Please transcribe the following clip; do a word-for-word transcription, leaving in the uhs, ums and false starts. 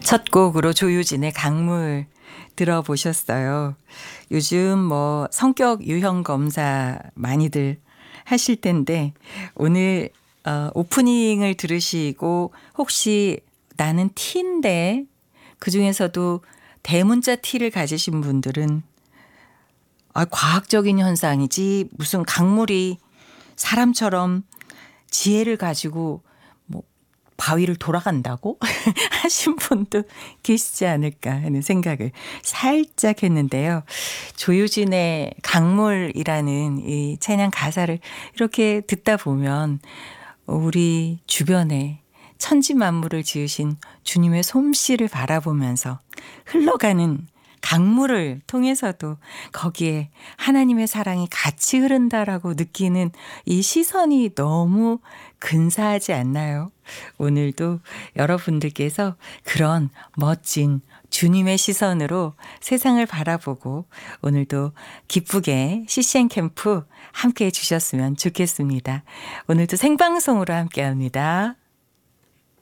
첫 곡으로 조유진의 강물 들어보셨어요. 요즘 뭐 성격 유형 검사 많이들 하실 텐데 오늘 어, 오프닝을 들으시고 혹시 나는 T인데 그중에서도 대문자 T를 가지신 분들은 아, 과학적인 현상이지 무슨 강물이 사람처럼 지혜를 가지고 뭐 바위를 돌아간다고 하신 분도 계시지 않을까 하는 생각을 살짝 했는데요. 조유진의 강물이라는 이 찬양 가사를 이렇게 듣다 보면 우리 주변에 천지 만물을 지으신 주님의 솜씨를 바라보면서 흘러가는 강물을 통해서도 거기에 하나님의 사랑이 같이 흐른다라고 느끼는 이 시선이 너무 근사하지 않나요? 오늘도 여러분들께서 그런 멋진 주님의 시선으로 세상을 바라보고 오늘도 기쁘게 씨씨엔 캠프 함께해 주셨으면 좋겠습니다. 오늘도 생방송으로 함께합니다.